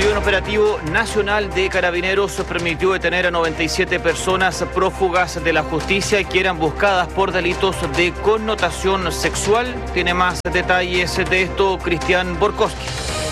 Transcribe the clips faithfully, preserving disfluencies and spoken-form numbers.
Bueno, y un operativo nacional de Carabineros permitió detener a noventa y siete personas prófugas de la justicia que eran buscadas por delitos de connotación sexual. Tiene más detalles de esto Cristian Borkowski.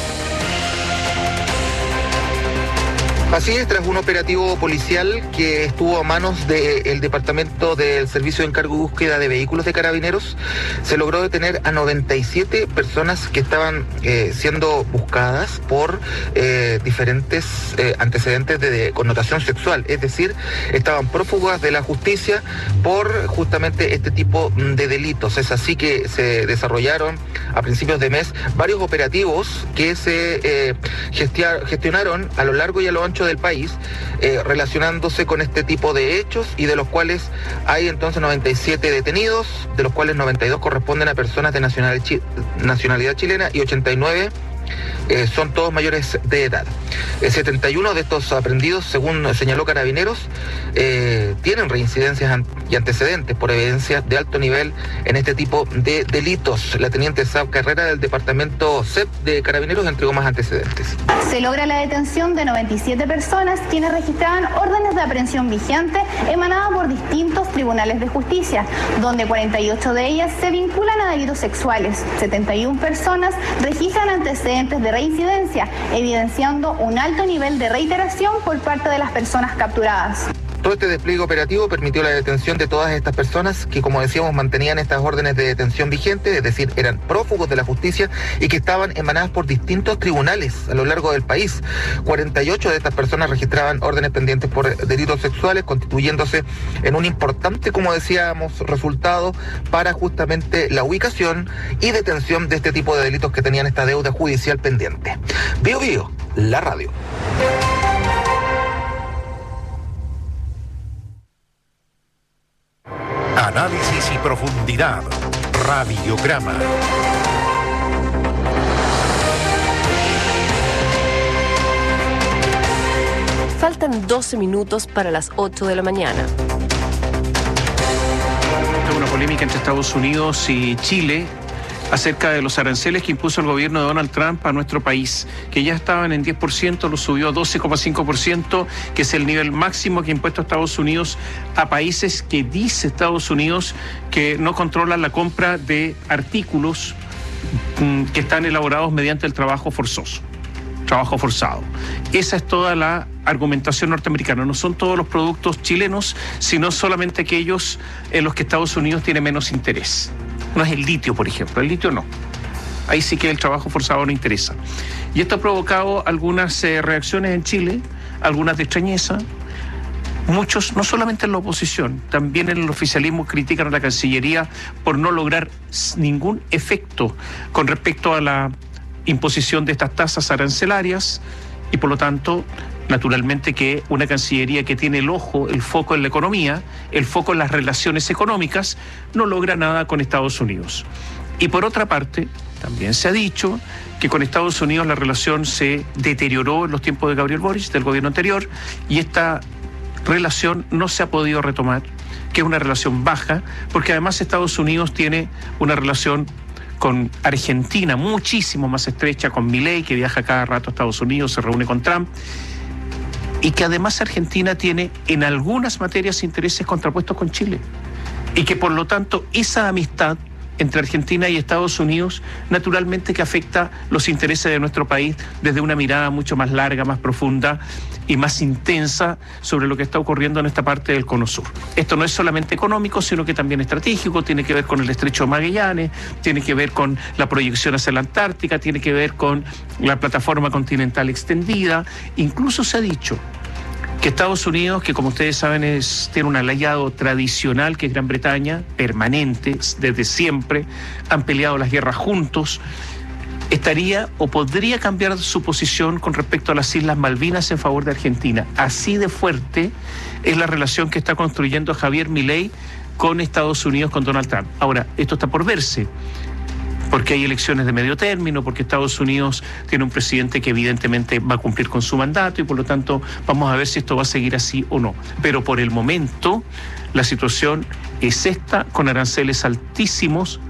Así es, tras un operativo policial que estuvo a manos del Departamento del Servicio de Encargo y Búsqueda de Vehículos de Carabineros, se logró detener a noventa y siete personas que estaban eh, siendo buscadas por eh, diferentes eh, antecedentes de, de connotación sexual, es decir, estaban prófugas de la justicia por justamente este tipo de delitos. Es así que se desarrollaron a principios de mes varios operativos que se eh, gestionaron a lo largo y a lo ancho del país, eh, relacionándose con este tipo de hechos, y de los cuales hay entonces noventa y siete detenidos, de los cuales noventa y dos corresponden a personas de nacionalidad, chi- nacionalidad chilena y ochenta y nueve eh, son todos mayores de edad. Eh, setenta y uno de estos aprendidos, según señaló Carabineros, eh, tienen reincidencias an- y antecedentes por evidencias de alto nivel en este tipo de delitos. La teniente Sab Carrera del departamento C E P de Carabineros entregó más antecedentes. Se logra la detención de noventa y siete personas quienes registraban órdenes de aprehensión vigentes emanadas por distintos tribunales de justicia, donde cuarenta y ocho de ellas se vinculan a delitos sexuales. setenta y una personas registran antecedentes de reincidencia, evidenciando un alto nivel de reiteración por parte de las personas capturadas. Todo este despliegue operativo permitió la detención de todas estas personas que, como decíamos, mantenían estas órdenes de detención vigentes, es decir, eran prófugos de la justicia y que estaban emanadas por distintos tribunales a lo largo del país. cuarenta y ocho de estas personas registraban órdenes pendientes por delitos sexuales, constituyéndose en un importante, como decíamos, resultado para justamente la ubicación y detención de este tipo de delitos que tenían esta deuda judicial pendiente. Bio Bio, la radio. Análisis y profundidad. Radiograma. Faltan doce minutos para las ocho de la mañana. Hay una polémica entre Estados Unidos y Chile acerca de los aranceles que impuso el gobierno de Donald Trump a nuestro país, que ya estaban en diez por ciento, lo subió a doce coma cinco por ciento, que es el nivel máximo que ha impuesto Estados Unidos a países que dice Estados Unidos que no controlan la compra de artículos mmm, que están elaborados mediante el trabajo forzoso, trabajo forzado. Esa es toda la argumentación norteamericana. No son todos los productos chilenos, sino solamente aquellos en los que Estados Unidos tiene menos interés. No es el litio, por ejemplo. El litio no. Ahí sí que el trabajo forzado no interesa. Y esto ha provocado algunas eh, reacciones en Chile, algunas de extrañeza. Muchos, no solamente en la oposición, también en el oficialismo critican a la Cancillería por no lograr ningún efecto con respecto a la imposición de estas tasas arancelarias, y por lo tanto, naturalmente que una Cancillería que tiene el ojo, el foco en la economía, el foco en las relaciones económicas, no logra nada con Estados Unidos. Y por otra parte, también se ha dicho que con Estados Unidos la relación se deterioró en los tiempos de Gabriel Boric, del gobierno anterior, y esta relación no se ha podido retomar, que es una relación baja, porque además Estados Unidos tiene una relación con Argentina muchísimo más estrecha, con Milei, que viaja cada rato a Estados Unidos, se reúne con Trump, y que además Argentina tiene en algunas materias intereses contrapuestos con Chile, y que por lo tanto esa amistad entre Argentina y Estados Unidos naturalmente que afecta los intereses de nuestro país desde una mirada mucho más larga, más profunda y más intensa sobre lo que está ocurriendo en esta parte del Cono Sur. Esto no es solamente económico, sino que también estratégico, tiene que ver con el Estrecho de Magallanes, tiene que ver con la proyección hacia la Antártica, tiene que ver con la plataforma continental extendida. Incluso se ha dicho que Estados Unidos, que como ustedes saben es, tiene un aliado tradicional que es Gran Bretaña, permanente, desde siempre, han peleado las guerras juntos, estaría o podría cambiar su posición con respecto a las Islas Malvinas en favor de Argentina. Así de fuerte es la relación que está construyendo Javier Milei con Estados Unidos, con Donald Trump. Ahora, esto está por verse, porque hay elecciones de medio término, porque Estados Unidos tiene un presidente que evidentemente va a cumplir con su mandato y por lo tanto vamos a ver si esto va a seguir así o no. Pero por el momento la situación es esta, con aranceles altísimos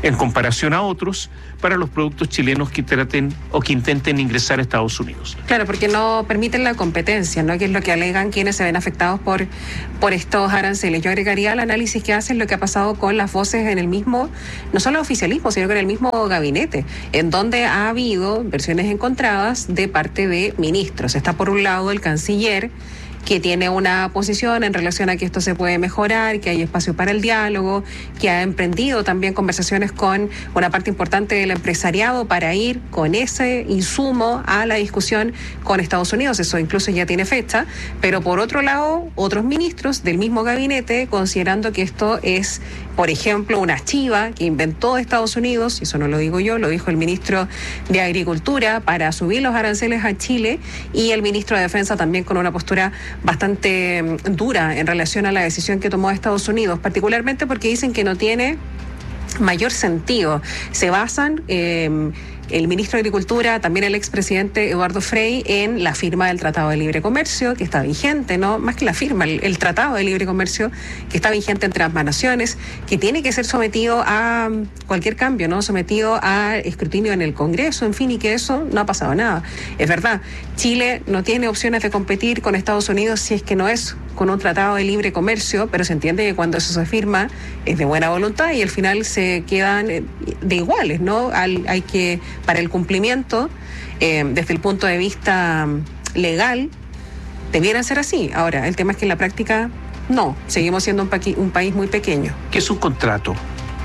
en comparación a otros para los productos chilenos que traten o que intenten ingresar a Estados Unidos. Claro, porque no permiten la competencia, ¿no? Que es lo que alegan quienes se ven afectados por, por estos aranceles. Yo agregaría al análisis que hacen lo que ha pasado con las voces en el mismo, no solo oficialismo, sino que en el mismo gabinete, en donde ha habido versiones encontradas de parte de ministros. Está por un lado el canciller, que tiene una posición en relación a que esto se puede mejorar, que hay espacio para el diálogo, que ha emprendido también conversaciones con una parte importante del empresariado para ir con ese insumo a la discusión con Estados Unidos. Eso incluso ya tiene fecha, pero por otro lado, otros ministros del mismo gabinete considerando que esto es, por ejemplo, una chiva que inventó Estados Unidos, y eso no lo digo yo, lo dijo el ministro de Agricultura, para subir los aranceles a Chile, y el ministro de Defensa también con una postura bastante dura en relación a la decisión que tomó Estados Unidos, particularmente porque dicen que no tiene mayor sentido. Se basan eh, el ministro de Agricultura, también el expresidente Eduardo Frei, en la firma del Tratado de Libre Comercio, que está vigente, ¿no? Más que la firma, el, el Tratado de Libre Comercio, que está vigente entre ambas naciones, que tiene que ser sometido a cualquier cambio, ¿no? Sometido a escrutinio en el Congreso, en fin, y que eso no ha pasado nada. Es verdad, Chile no tiene opciones de competir con Estados Unidos si es que no es con un tratado de libre comercio, pero se entiende que cuando eso se firma es de buena voluntad y al final se quedan de iguales, ¿no? Al, hay que, para el cumplimiento, eh, desde el punto de vista legal, debieran ser así. Ahora, el tema es que en la práctica no, seguimos siendo un, paqui, un país muy pequeño. ¿Qué es un contrato?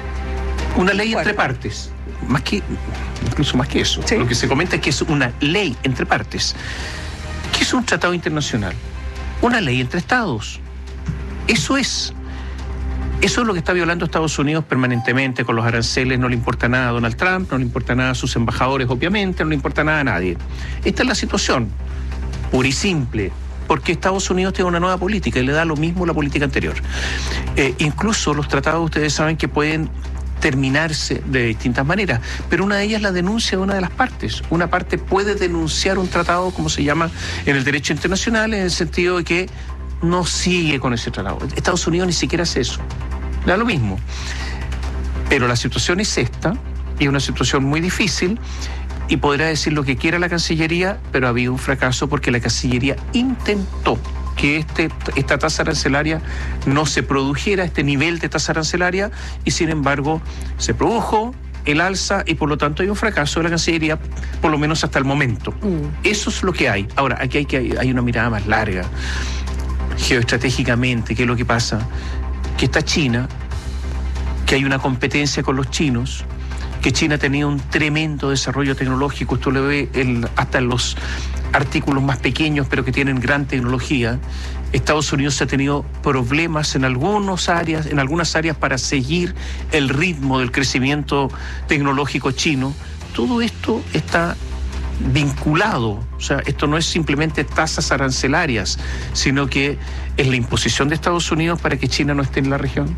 Una ley entre partes. Más que, incluso más que eso. ¿Sí? Lo que se comenta es que es una ley entre partes. ¿Qué es un tratado internacional? Una ley entre estados. Eso es. Eso es lo que está violando Estados Unidos permanentemente con los aranceles. No le importa nada a Donald Trump, no le importa nada a sus embajadores, obviamente, no le importa nada a nadie. Esta es la situación, pura y simple, porque Estados Unidos tiene una nueva política y le da lo mismo la política anterior. Eh, incluso los tratados, ustedes saben que pueden terminarse de distintas maneras, pero una de ellas es la denuncia de una de las partes. Una parte puede denunciar un tratado, como se llama en el derecho internacional, en el sentido de que no sigue con ese tratado. Estados Unidos ni siquiera hace eso. Da lo mismo. Pero la situación es esta, y es una situación muy difícil, y podrá decir lo que quiera la Cancillería, pero ha habido un fracaso porque la Cancillería intentó que este, esta tasa arancelaria no se produjera, este nivel de tasa arancelaria, y sin embargo se produjo el alza y por lo tanto hay un fracaso de la Cancillería, por lo menos hasta el momento. Mm. Eso es lo que hay. Ahora, aquí hay, que, hay una mirada más larga. Geoestratégicamente, ¿qué es lo que pasa? Que está China, que hay una competencia con los chinos, que China ha tenido un tremendo desarrollo tecnológico, esto lo ve el, hasta en los artículos más pequeños, pero que tienen gran tecnología. Estados Unidos ha tenido problemas en algunas áreas, en algunas áreas para seguir el ritmo del crecimiento tecnológico chino. Todo esto está vinculado, o sea, esto no es simplemente tasas arancelarias, sino que es la imposición de Estados Unidos para que China no esté en la región.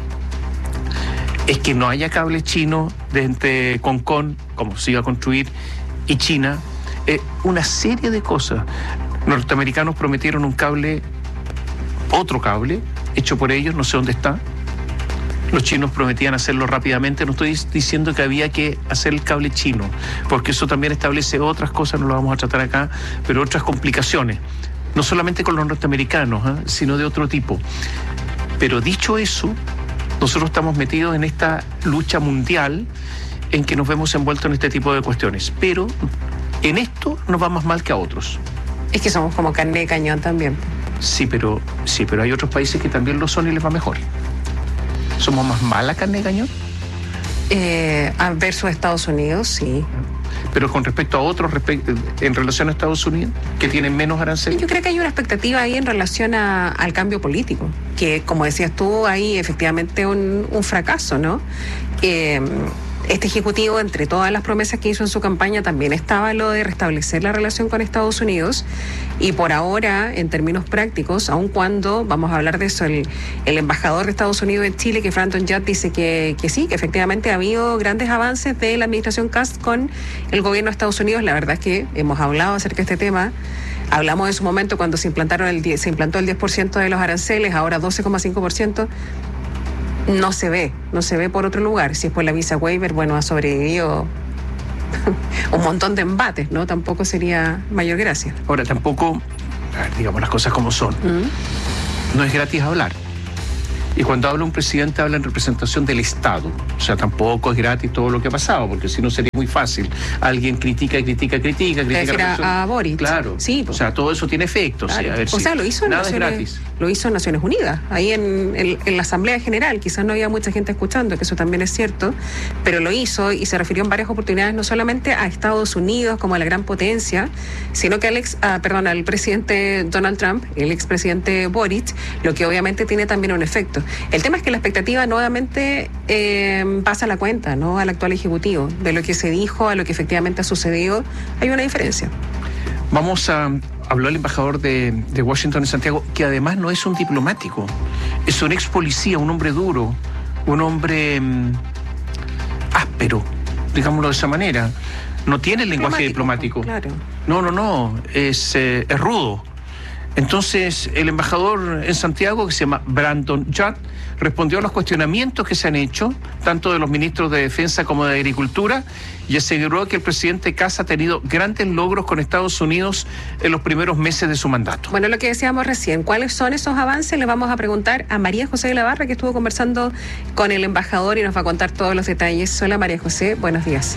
Es que no haya cable chino de entre Concón, como se iba a construir, y China. Eh, una serie de cosas. Los norteamericanos prometieron un cable, otro cable, hecho por ellos, no sé dónde está. Los chinos prometían hacerlo rápidamente. No estoy diciendo que había que hacer el cable chino, porque eso también establece otras cosas, no lo vamos a tratar acá, pero otras complicaciones. No solamente con los norteamericanos, ¿eh? sino de otro tipo. Pero dicho eso, nosotros estamos metidos en esta lucha mundial en que nos vemos envueltos en este tipo de cuestiones. Pero en esto nos va más mal que a otros. Es que somos como carne de cañón también. Sí, pero sí, pero hay otros países que también lo son y les va mejor. ¿Somos más mala carne de cañón? Eh, versus Estados Unidos, sí. Pero con respecto a otros, en relación a Estados Unidos, que tienen menos aranceles. Yo creo que hay una expectativa ahí en relación a, al cambio político, que como decías tú, hay efectivamente un, un fracaso, ¿no? Eh, Este ejecutivo, entre todas las promesas que hizo en su campaña, también estaba lo de restablecer la relación con Estados Unidos, y por ahora, en términos prácticos, aun cuando, vamos a hablar de eso, el, el embajador de Estados Unidos en Chile, que Franton Yat, dice que, que sí, que efectivamente ha habido grandes avances de la administración Kast con el gobierno de Estados Unidos. La verdad es que hemos hablado acerca de este tema. Hablamos en su momento cuando se implantaron el diez, se implantó el diez por ciento de los aranceles, ahora doce coma cinco por ciento. no se ve, no se ve por otro lugar. Si es por la visa waiver, bueno, ha sobrevivido un montón de embates, ¿no? Tampoco sería mayor gracia. Ahora, tampoco, digamos las cosas como son, ¿Mm? no es gratis hablar. Y cuando habla un presidente, habla en representación del Estado. O sea, tampoco es gratis todo lo que ha pasado, porque si no sería muy fácil. Alguien critica, critica, critica, critica. A, a Boric. Claro. Sí, pues. O sea, todo eso tiene efectos. Claro. Sí, a ver o si sea, lo hizo en nada Naciones, es gratis. Lo hizo en Naciones Unidas, ahí en, en, en la Asamblea General. Quizás no había mucha gente escuchando, que eso también es cierto, pero lo hizo y se refirió en varias oportunidades no solamente a Estados Unidos como a la gran potencia, sino que al ex, ah, perdón, al presidente Donald Trump, el expresidente Boric, lo que obviamente tiene también un efecto. El tema es que la expectativa nuevamente eh, pasa la cuenta, ¿no? Al actual ejecutivo, de lo que se dijo a lo que efectivamente ha sucedido, hay una diferencia. Vamos a habló el embajador de, de Washington en Santiago, que además no es un diplomático, es un ex policía, un hombre duro, un hombre mmm, áspero, digámoslo de esa manera. No tiene el lenguaje diplomático. Claro. No, no, no, es, eh, es rudo. Entonces, el embajador en Santiago, que se llama Brandon Judd, respondió a los cuestionamientos que se han hecho, tanto de los ministros de Defensa como de Agricultura, y aseguró que el presidente Kast ha tenido grandes logros con Estados Unidos en los primeros meses de su mandato. Bueno, lo que decíamos recién, ¿cuáles son esos avances? Le vamos a preguntar a María José de la Barra, que estuvo conversando con el embajador y nos va a contar todos los detalles. Hola, María José, buenos días.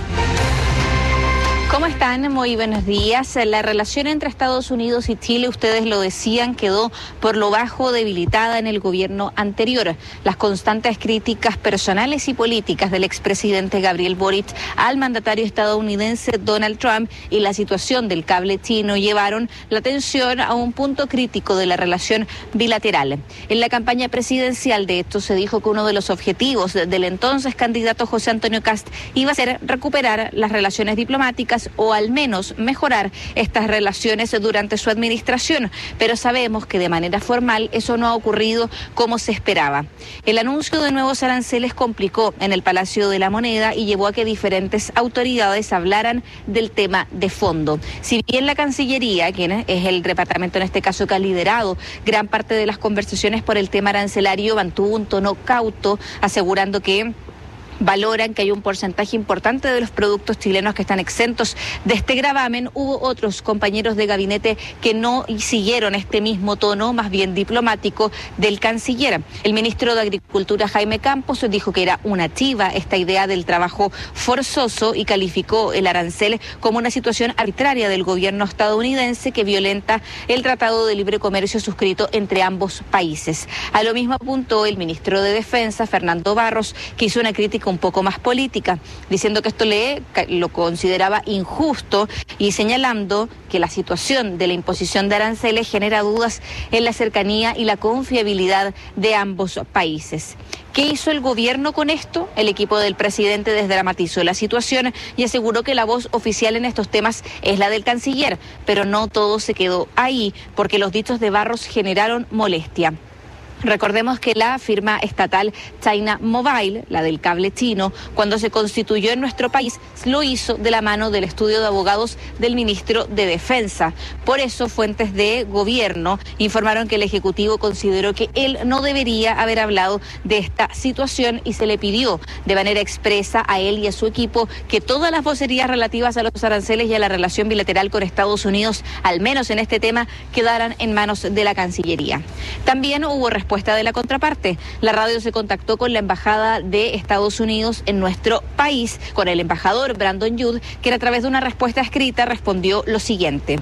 ¿Cómo están? Muy buenos días. La relación entre Estados Unidos y Chile, ustedes lo decían, quedó por lo bajo debilitada en el gobierno anterior. Las constantes críticas personales y políticas del expresidente Gabriel Boric al mandatario estadounidense Donald Trump y la situación del cable chino llevaron la tensión a un punto crítico de la relación bilateral. En la campaña presidencial, de hecho, se dijo que uno de los objetivos del entonces candidato José Antonio Kast iba a ser recuperar las relaciones diplomáticas o al menos mejorar estas relaciones durante su administración, pero sabemos que de manera formal eso no ha ocurrido como se esperaba. El anuncio de nuevos aranceles complicó en el Palacio de la Moneda y llevó a que diferentes autoridades hablaran del tema de fondo. Si bien la Cancillería, quien es el departamento en este caso que ha liderado gran parte de las conversaciones por el tema arancelario, mantuvo un tono cauto, asegurando que valoran que hay un porcentaje importante de los productos chilenos que están exentos de este gravamen. Hubo otros compañeros de gabinete que no siguieron este mismo tono, más bien diplomático, del canciller. El ministro de Agricultura, Jaime Campos, dijo que era una chiva esta idea del trabajo forzoso y calificó el arancel como una situación arbitraria del gobierno estadounidense que violenta el Tratado de Libre Comercio suscrito entre ambos países. A lo mismo apuntó el ministro de Defensa, Fernando Barros, que hizo una crítica un poco más política, diciendo que esto le lo consideraba injusto y señalando que la situación de la imposición de aranceles genera dudas en la cercanía y la confiabilidad de ambos países. ¿Qué hizo el gobierno con esto? El equipo del presidente desdramatizó la situación y aseguró que la voz oficial en estos temas es la del canciller, pero no todo se quedó ahí, porque los dichos de Barros generaron molestia. Recordemos que la firma estatal China Mobile, la del cable chino, cuando se constituyó en nuestro país, lo hizo de la mano del estudio de abogados del ministro de Defensa. Por eso, fuentes de gobierno informaron que el Ejecutivo consideró que él no debería haber hablado de esta situación y se le pidió de manera expresa a él y a su equipo que todas las vocerías relativas a los aranceles y a la relación bilateral con Estados Unidos, al menos en este tema, quedaran en manos de la Cancillería. También hubo respuesta de la contraparte. La radio se contactó con la embajada de Estados Unidos en nuestro país, con el embajador Brandon Judd, que a través de una respuesta escrita respondió lo siguiente: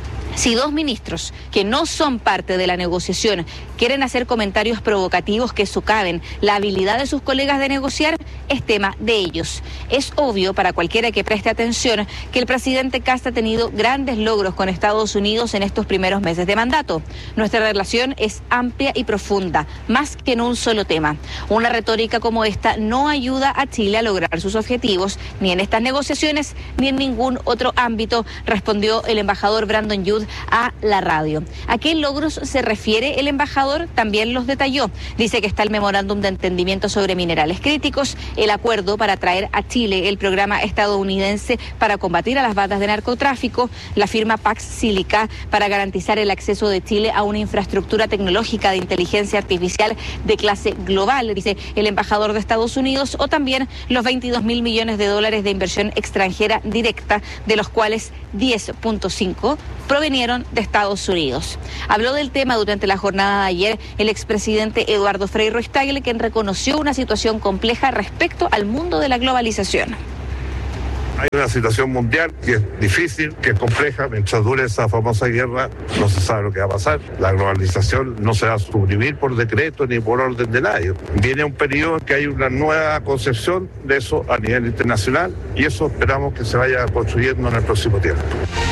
si dos ministros que no son parte de la negociación quieren hacer comentarios provocativos que socaven la habilidad de sus colegas de negociar, es tema de ellos. Es obvio para cualquiera que preste atención que el presidente Kast ha tenido grandes logros con Estados Unidos en estos primeros meses de mandato. Nuestra relación es amplia y profunda, más que en un solo tema. Una retórica como esta no ayuda a Chile a lograr sus objetivos, ni en estas negociaciones, ni en ningún otro ámbito, respondió el embajador Brandon Judd a la radio. ¿A qué logros se refiere el embajador? También los detalló. Dice que está el memorándum de entendimiento sobre minerales críticos, el acuerdo para traer a Chile el programa estadounidense para combatir a las bandas de narcotráfico, la firma Pax Silica para garantizar el acceso de Chile a una infraestructura tecnológica de inteligencia artificial de clase global, dice el embajador de Estados Unidos, o también los veintidós mil millones de dólares de inversión extranjera directa, de los cuales diez punto cinco provenieron de Estados Unidos. Habló del tema durante la jornada de ayer el expresidente Eduardo Frei Ruiz-Tagle, quien reconoció una situación compleja respecto al mundo de la globalización. Hay una situación mundial que es difícil, que es compleja. Mientras dure esa famosa guerra, no se sabe lo que va a pasar. La globalización no se va a suprimir por decreto ni por orden de nadie. Viene un periodo en que hay una nueva concepción de eso a nivel internacional y eso esperamos que se vaya construyendo en el próximo tiempo.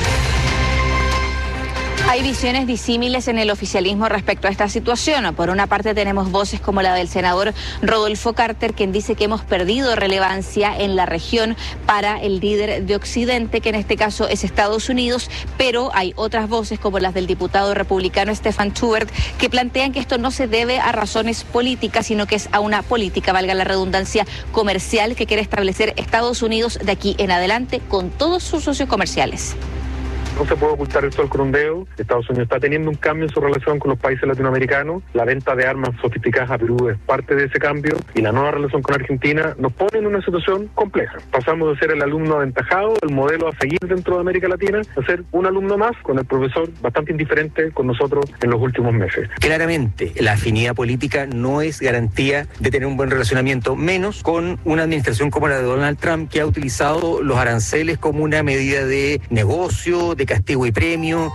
Hay visiones disímiles en el oficialismo respecto a esta situación. Por una parte tenemos voces como la del senador Rodolfo Carter, quien dice que hemos perdido relevancia en la región para el líder de Occidente, que en este caso es Estados Unidos, pero hay otras voces como las del diputado republicano Stefan Schubert, que plantean que esto no se debe a razones políticas, sino que es a una política, valga la redundancia, comercial que quiere establecer Estados Unidos de aquí en adelante con todos sus socios comerciales. No se puede ocultar esto al crondeo. Estados Unidos está teniendo un cambio en su relación con los países latinoamericanos. La venta de armas sofisticadas a Perú es parte de ese cambio y la nueva relación con Argentina nos pone en una situación compleja. Pasamos de ser el alumno aventajado, el modelo a seguir dentro de América Latina, a ser un alumno más con el profesor bastante indiferente con nosotros en los últimos meses. Claramente, la afinidad política no es garantía de tener un buen relacionamiento, menos con una administración como la de Donald Trump, que ha utilizado los aranceles como una medida de negocio, de castigo y premio.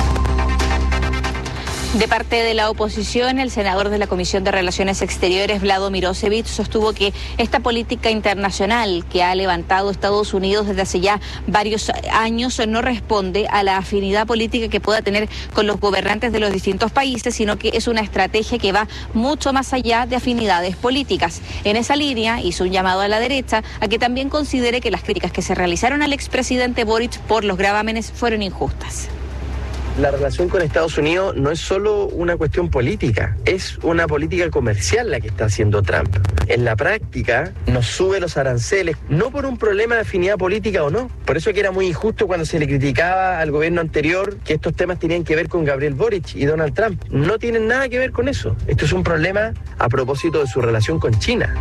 De parte de la oposición, el senador de la Comisión de Relaciones Exteriores, Vlado Mirosevic, sostuvo que esta política internacional que ha levantado Estados Unidos desde hace ya varios años no responde a la afinidad política que pueda tener con los gobernantes de los distintos países, sino que es una estrategia que va mucho más allá de afinidades políticas. En esa línea hizo un llamado a la derecha a que también considere que las críticas que se realizaron al expresidente Boric por los gravámenes fueron injustas. La relación con Estados Unidos no es solo una cuestión política, es una política comercial la que está haciendo Trump. En la práctica nos sube los aranceles, no por un problema de afinidad política o no. Por eso que era muy injusto cuando se le criticaba al gobierno anterior que estos temas tenían que ver con Gabriel Boric y Donald Trump. No tienen nada que ver con eso. Esto es un problema a propósito de su relación con China.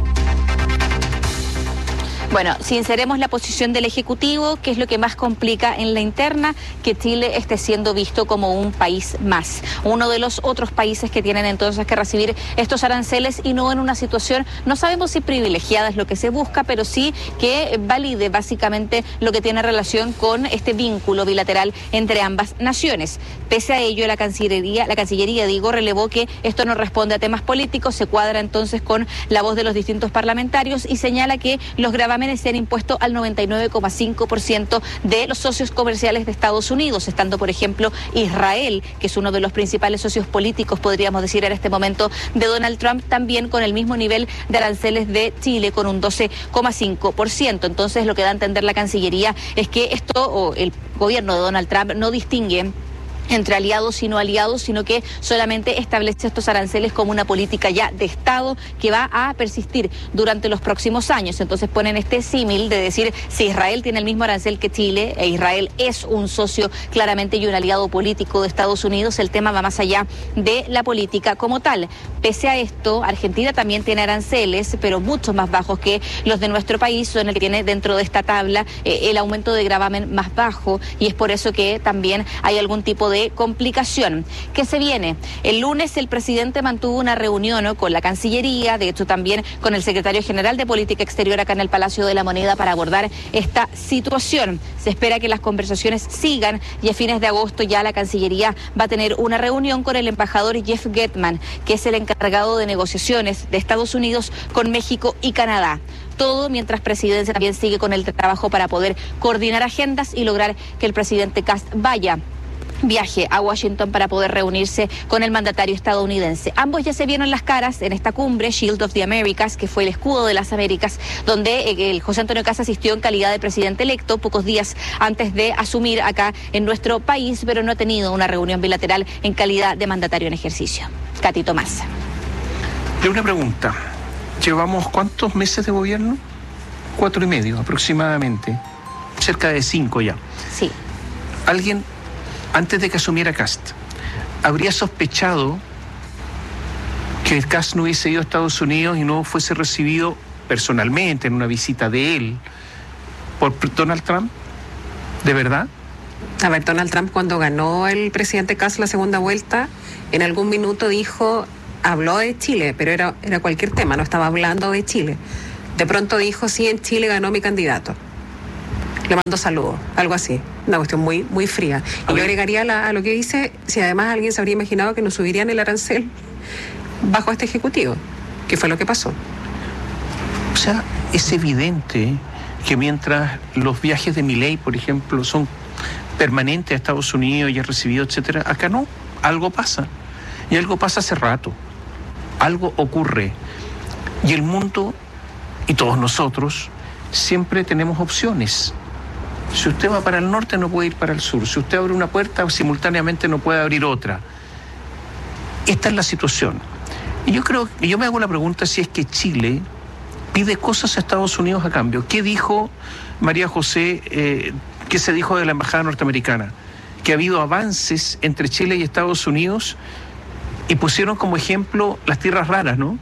Bueno, sinceremos la posición del Ejecutivo, que es lo que más complica en la interna, que Chile esté siendo visto como un país más. Uno de los otros países que tienen entonces que recibir estos aranceles y no en una situación, no sabemos si privilegiada es lo que se busca, pero sí que valide básicamente lo que tiene relación con este vínculo bilateral entre ambas naciones. Pese a ello, la Cancillería, la Cancillería, digo, relevó que esto no responde a temas políticos, se cuadra entonces con la voz de los distintos parlamentarios y señala que los gravámenes se han impuesto al noventa y nueve coma cinco por ciento de los socios comerciales de Estados Unidos, estando, por ejemplo, Israel, que es uno de los principales socios políticos, podríamos decir en este momento, de Donald Trump, también con el mismo nivel de aranceles de Chile, con un doce coma cinco por ciento. Entonces, lo que da a entender la Cancillería es que esto, o el gobierno de Donald Trump, no distingue entre aliados y no aliados, sino que solamente establece estos aranceles como una política ya de Estado que va a persistir durante los próximos años. Entonces ponen este símil de decir, si Israel tiene el mismo arancel que Chile, e Israel es un socio claramente y un aliado político de Estados Unidos, el tema va más allá de la política como tal. Pese a esto, Argentina también tiene aranceles, pero mucho más bajos que los de nuestro país, son el que tiene dentro de esta tabla eh, el aumento de gravamen más bajo, y es por eso que también hay algún tipo de complicación. ¿Qué se viene? El lunes el presidente mantuvo una reunión, ¿no?, con la Cancillería, de hecho también con el secretario general de Política Exterior acá en el Palacio de la Moneda, para abordar esta situación. Se espera que las conversaciones sigan y a fines de agosto ya la Cancillería va a tener una reunión con el embajador Jeff Getman, que es el encargado de negociaciones de Estados Unidos con México y Canadá. Todo mientras Presidencia también sigue con el trabajo para poder coordinar agendas y lograr que el presidente Kast vaya viaje a Washington para poder reunirse con el mandatario estadounidense. Ambos ya se vieron las caras en esta cumbre, Shield of the Americas, que fue el escudo de las Américas, donde el José Antonio Kast asistió en calidad de presidente electo pocos días antes de asumir acá en nuestro país, pero no ha tenido una reunión bilateral en calidad de mandatario en ejercicio. Katy Tomás. De una pregunta. ¿Llevamos cuántos meses de gobierno? Cuatro y medio aproximadamente. Cerca de cinco ya. Sí. ¿Alguien, antes de que asumiera Kast, habría sospechado que Kast no hubiese ido a Estados Unidos y no fuese recibido personalmente en una visita de él por Donald Trump? ¿De verdad? A ver, Donald Trump, cuando ganó el presidente Kast la segunda vuelta, en algún minuto dijo, habló de Chile, pero era, era cualquier tema, no estaba hablando de Chile. De pronto dijo, sí, en Chile ganó mi candidato. Le mando saludos, algo así. Una cuestión muy, muy fría. Y yo agregaría la, a lo que dice, si además alguien se habría imaginado que nos subirían el arancel bajo este ejecutivo, que fue lo que pasó. O sea, es evidente que mientras los viajes de Milei, por ejemplo, son permanentes a Estados Unidos y es recibido, etcétera, acá no, algo pasa. Y algo pasa hace rato. Algo ocurre. Y el mundo, y todos nosotros, siempre tenemos opciones. Si usted va para el norte, no puede ir para el sur. Si usted abre una puerta, simultáneamente no puede abrir otra. Esta es la situación. Y yo creo, y yo me hago la pregunta si es que Chile pide cosas a Estados Unidos a cambio. ¿Qué dijo María José, eh, qué se dijo de la embajada norteamericana? Que ha habido avances entre Chile y Estados Unidos y pusieron como ejemplo las tierras raras, ¿no?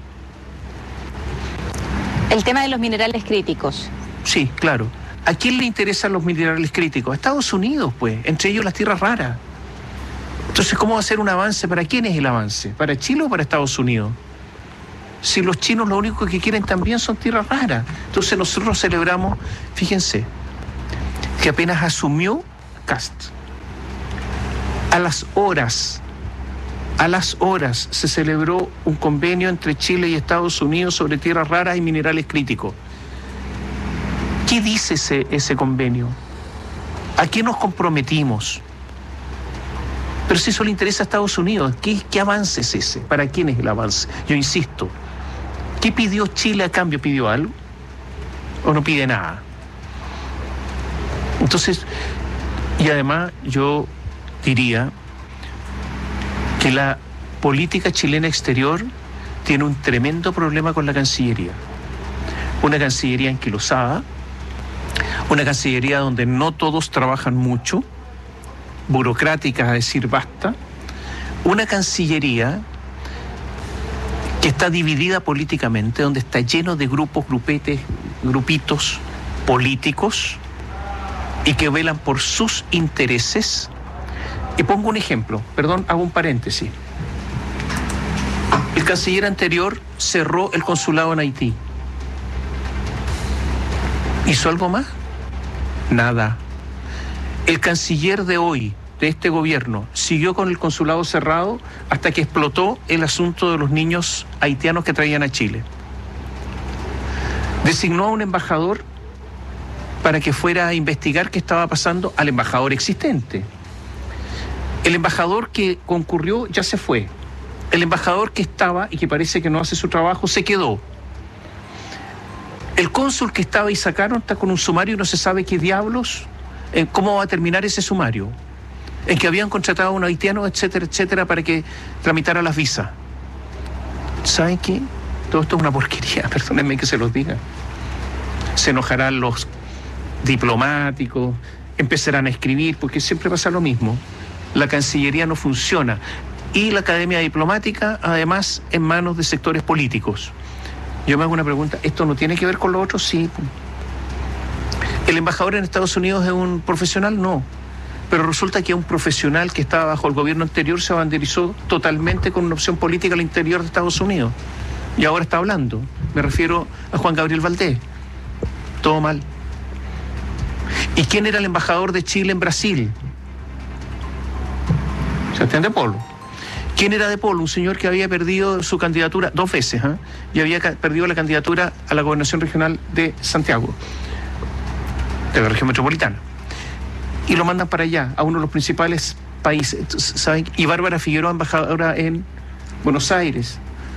El tema de los minerales críticos. Sí, claro. ¿A quién le interesan los minerales críticos? A Estados Unidos, pues, entre ellos las tierras raras. Entonces, ¿cómo va a ser un avance? ¿Para quién es el avance? ¿Para Chile o para Estados Unidos? Si los chinos lo único que quieren también son tierras raras. Entonces nosotros celebramos, fíjense, que apenas asumió Kast, a las horas, a las horas se celebró un convenio entre Chile y Estados Unidos sobre tierras raras y minerales críticos. ¿Qué dice ese, ese convenio? ¿A qué nos comprometimos? Pero si eso le interesa a Estados Unidos, ¿qué, qué avance es ese? ¿Para quién es el avance? Yo insisto, ¿qué pidió Chile a cambio? ¿Pidió algo? ¿O no pide nada? Entonces, y además yo diría que la política chilena exterior tiene un tremendo problema con la Cancillería. Una Cancillería anquilosada, una Cancillería donde no todos trabajan mucho, burocrática a decir basta, una Cancillería que está dividida políticamente, donde está lleno de grupos, grupetes, grupitos políticos y que velan por sus intereses. Y pongo un ejemplo, perdón, hago un paréntesis. El canciller anterior cerró el consulado en Haití. ¿Hizo algo más? Nada. El canciller de hoy, de este gobierno, siguió con el consulado cerrado hasta que explotó el asunto de los niños haitianos que traían a Chile. Designó a un embajador para que fuera a investigar qué estaba pasando al embajador existente. El embajador que concurrió ya se fue. El embajador que estaba y que parece que no hace su trabajo se quedó. El cónsul que estaba y sacaron está con un sumario y no se sabe qué diablos, eh, cómo va a terminar ese sumario. En que habían contratado a un haitiano, etcétera, etcétera, para que tramitara las visas. ¿Saben qué? Todo esto es una porquería, perdónenme que se los diga. Se enojarán los diplomáticos, empezarán a escribir, porque siempre pasa lo mismo. La Cancillería no funciona. Y la Academia Diplomática, además, en manos de sectores políticos. Yo me hago una pregunta, ¿esto no tiene que ver con lo otro? Sí. ¿El embajador en Estados Unidos es un profesional? No. Pero resulta que un profesional que estaba bajo el gobierno anterior se banderizó totalmente con una opción política al interior de Estados Unidos. Y ahora está hablando. Me refiero a Juan Gabriel Valdés. Todo mal. ¿Y quién era el embajador de Chile en Brasil? Sebastián de Polo. ¿Quién era de Polo? Un señor que había perdido su candidatura dos veces, ¿eh? y había ca- perdido la candidatura a la gobernación regional de Santiago, de la región metropolitana. Y lo mandan para allá, a uno de los principales países, ¿saben? Y Bárbara Figueroa, embajadora en Buenos Aires.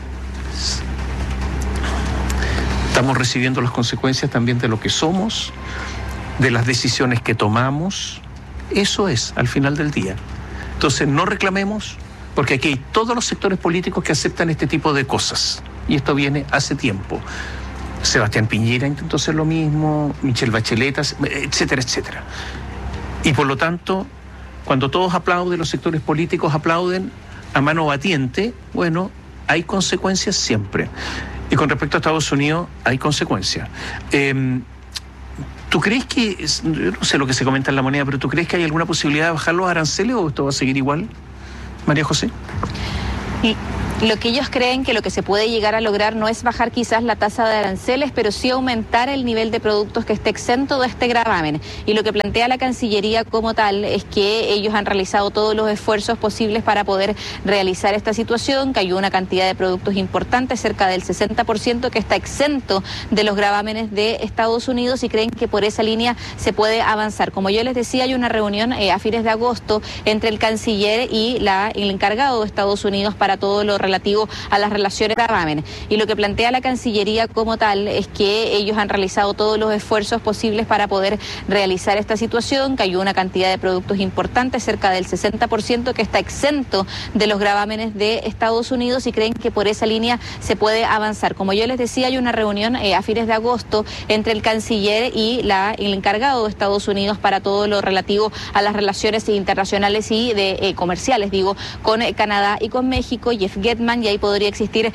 Estamos recibiendo las consecuencias también de lo que somos, de las decisiones que tomamos. Eso es, al final del día. Entonces, no reclamemos, porque aquí hay todos los sectores políticos que aceptan este tipo de cosas. Y esto viene hace tiempo. Sebastián Piñera intentó hacer lo mismo, Michelle Bachelet, etcétera, etcétera. Y por lo tanto, cuando todos aplauden, los sectores políticos aplauden a mano batiente, bueno, hay consecuencias siempre. Y con respecto a Estados Unidos, hay consecuencias. Eh, ¿Tú crees que, yo no sé lo que se comenta en La Moneda, pero ¿tú crees que hay alguna posibilidad de bajar los aranceles o esto va a seguir igual, María José? Y lo que ellos creen que lo que se puede llegar a lograr no es bajar quizás la tasa de aranceles, pero sí aumentar el nivel de productos que esté exento de este gravamen. Y lo que plantea la Cancillería como tal es que ellos han realizado todos los esfuerzos posibles para poder realizar esta situación, que hay una cantidad de productos importantes, cerca del sesenta por ciento, que está exento de los gravámenes de Estados Unidos, y creen que por esa línea se puede avanzar. Como yo les decía, hay una reunión eh, a fines de agosto entre el canciller y la, el encargado de Estados Unidos para todo lo relativo a las relaciones de gravamen. Y lo que plantea la Cancillería como tal es que ellos han realizado todos los esfuerzos posibles para poder realizar esta situación, que hay una cantidad de productos importantes, cerca del sesenta por ciento, que está exento de los gravámenes de Estados Unidos, y creen que por esa línea se puede avanzar. Como yo les decía, hay una reunión eh, a fines de agosto entre el canciller y la, el encargado de Estados Unidos para todo lo relativo a las relaciones internacionales y de eh, comerciales, digo, con eh, Canadá y con México, Jeff Getman, y ahí podría existir